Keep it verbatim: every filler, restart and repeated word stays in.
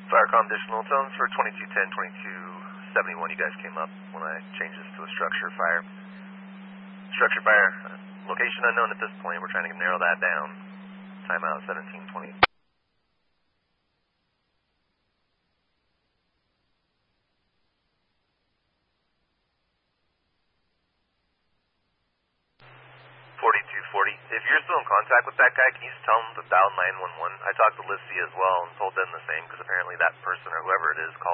Firecom additional tones for twenty-two ten, twenty-two seventy-one. You guys came up when I changed this to a structure fire. Structure fire, uh, location unknown at this point. We're trying to narrow that down. Timeout seventeen twenty. forty-two forty. If you're still in contact with that guy, can you just tell him to dial nine one one? I talked to Lissy as well and told them the same because apparently that person or whoever it is called